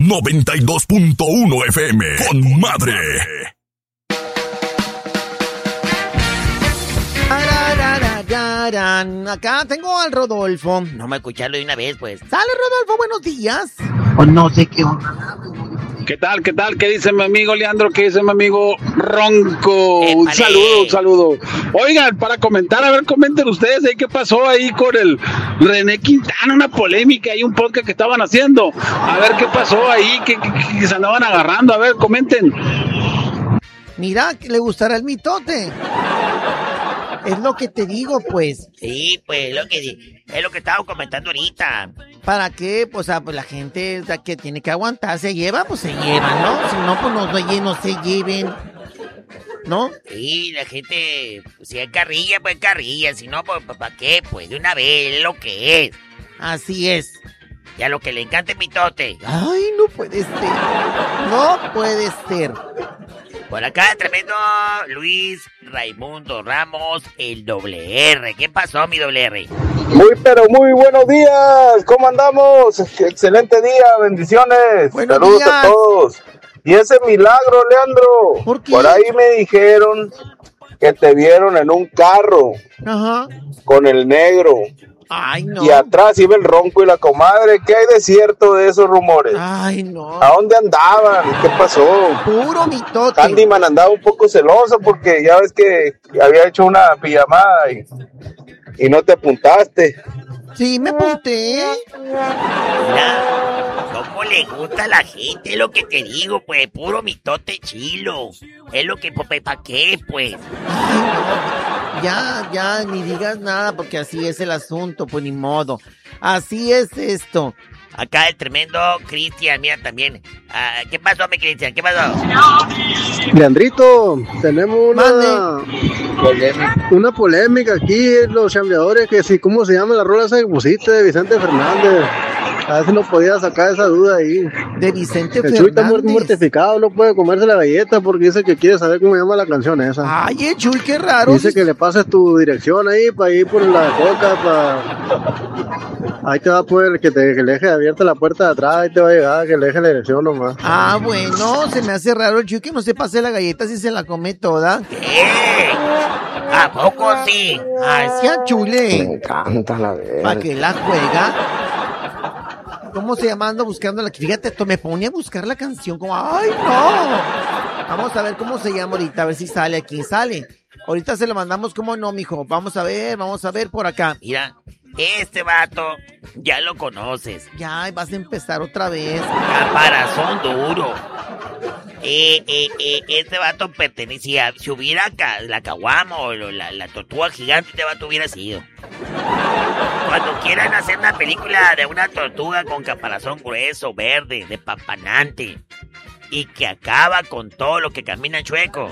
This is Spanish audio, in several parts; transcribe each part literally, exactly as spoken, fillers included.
noventa y dos punto uno F M. Con madre. Acá tengo al Rodolfo. No me escucharlo de una vez, pues. Sale, Rodolfo, buenos días. O no sé qué onda. ¿Qué tal? ¿Qué tal? ¿Qué dice mi amigo Leandro? ¿Qué dice mi amigo Ronco? Épale. Un saludo, un saludo. Oigan, para comentar, a ver, comenten ustedes ahí qué pasó ahí con el René Quintana, una polémica y un podcast que estaban haciendo. A ver qué pasó ahí, que, que, que se andaban agarrando. A ver, comenten. Mira, que le gustará el mitote. Es lo que te digo, pues. Sí, pues lo que es lo que estaba comentando ahorita. ¿Para qué? Pues, ah, pues la gente la que tiene que aguantar se lleva, pues se lleva, ¿no? Si no, pues no, no, no se lleven, ¿no? Sí, la gente, pues, si hay carrilla, pues carrilla. Si no, pues ¿para qué? Pues de una vez, es lo que es. Así es. Y a lo que le encanta el mitote. Ay, no puede ser. No puede ser. Por acá, tremendo Luis Raimundo Ramos, el doble R. ¿Qué pasó, mi doble R? Muy, pero muy buenos días. ¿Cómo andamos? Excelente día, bendiciones. Buenos Saludos días a todos. Y ese milagro, Leandro. ¿Por qué? Por ahí me dijeron que te vieron en un carro. Ajá. Con el negro. Ay, no. Y atrás iba el Ronco y la comadre. ¿Qué hay de cierto de esos rumores? Ay, no. ¿A dónde andaban? ¿Qué pasó? Puro mitote. Candyman andaba un poco celoso porque ya ves que había hecho una pijamada y, y no te apuntaste. Sí, me apunté. Mira, cómo le gusta a la gente, es lo que te digo, pues, puro mitote chilo. Es lo que, pues, ¿para qué, pues? Ay, no. Ya, ya, ni digas nada porque así es el asunto, pues ni modo. Así es esto. Acá el tremendo Cristian, mira también. Ah, ¿qué pasó, mi Cristian? ¿Qué pasó? Leandrito, tenemos una Polémica. una polémica aquí en los chambeadores, que si, ¿cómo se llama la rola esa que pusiste de Vicente Fernández? A ver si nos podía sacar esa duda ahí. De Vicente El Chuy está Fernández. muer- mortificado, no puede comerse la galleta porque dice que quiere saber cómo llama la canción esa. Ay, el Chuy, qué raro. Dice que le pases tu dirección ahí para ir por la coca, para... Ahí te va a poder que, te, que le deje abierta la puerta de atrás, ahí te va a llegar, que le deje la dirección nomás. Ah, bueno, se me hace raro el Chuy que no se pase la galleta si se la come toda. ¿Qué? ¿A poco sí? Ay, sí, a Chule. Me encanta la verdad. ¿Para qué la juega? ¿Cómo se llama? Ando buscando la... Fíjate, esto me pone a buscar la canción como... ¡Ay, no! Vamos a ver cómo se llama ahorita, a ver si sale aquí. Sale. Ahorita se lo mandamos, ¿cómo no, mijo? Vamos a ver, vamos a ver por acá. Mira, este vato ya lo conoces. Ya, vas a empezar otra vez. Caparazón duro. Eh, eh, eh, este vato pertenecía, si hubiera ca- la caguama o lo- la, la tortuga gigante, este vato hubiera sido. Cuando quieran hacer una película de una tortuga con caparazón grueso, verde, de papanante, y que acaba con todo lo que camina chueco,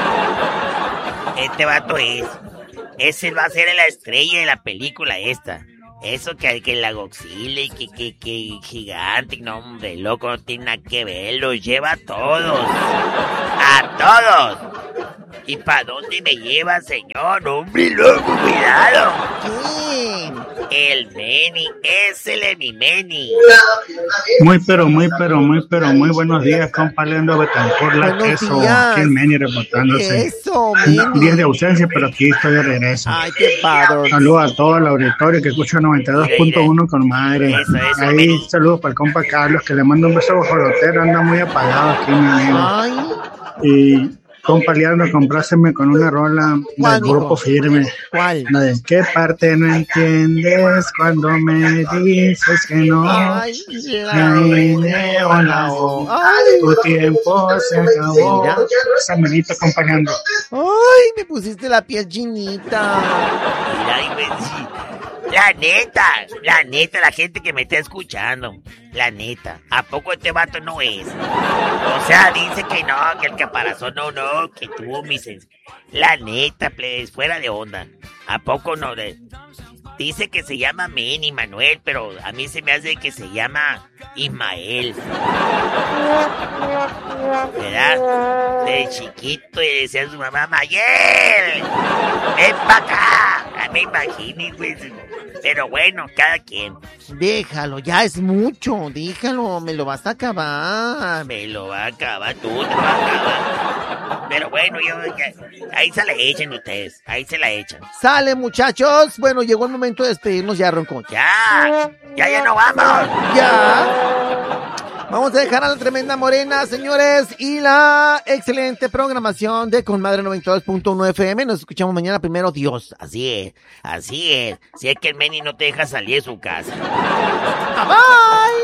este vato es. Ese va a ser la estrella de la película esta. Eso que, que la Godzilla y que, que, que gigante, no hombre, loco, no tiene nada que ver, los lleva a todos. ¡A todos! ¿Y para dónde me lleva, señor? ¡Hombre, loco, cuidado! ¿Quién? El Meni, es el mi Meni. Muy pero, muy pero, muy pero, muy buenos días, compa Leandro Betancourt, la Buenos queso, días. aquí el Meni reportándose. Eso, Un día de Meni. ausencia, pero aquí estoy de regreso. Ay, qué padre. Saludos a todo el auditorio que escucha noventa y dos punto uno con madre. Eso, eso, Ahí Meni. saludos para el compa Carlos, que le mando un beso bojolotero, anda muy apagado aquí, mi amigo. Ay, Y compa Leandro, compráseme con una rola ¿Cuál, del grupo mijo? Firme. ¿cuál? La de ¿qué parte no entiendes cuando me dices que no? Ay, la Ay, la hola, Ay, tu tiempo se acabó. Mira. Samuelito acompañando. ay, me pusiste la piel chinita. Mira, imbécil. La neta, la neta, la gente que me está escuchando, la neta, ¿a poco este vato no es? O sea, dice que no, que el caparazón no, no, que tú, mi sens... La neta, plebes, fuera de onda. ¿A poco no? De... Dice que se llama Meni Manuel, pero a mí se me hace que se llama Ismael. ¿Verdad? De chiquito y decía a su mamá, Mayel, ven pa' acá. Ya me imagino, güey. Pero bueno, cada quien. Déjalo, ya es mucho, déjalo, me lo vas a acabar. Me lo va a acabar, tú te lo vas a acabar. Pero bueno, yo, ya, ahí se la echan ustedes, ahí se la echan. Sale, muchachos. Bueno, llegó el momento de despedirnos ya, Ronco. Ya, ya, ya no vamos. Ya. Vamos a dejar a la tremenda morena, señores, y la excelente programación de Con Madre noventa y dos punto uno F M. Nos escuchamos mañana, primero Dios. Así es, así es. Si es que el Meni no te deja salir de su casa. Bye.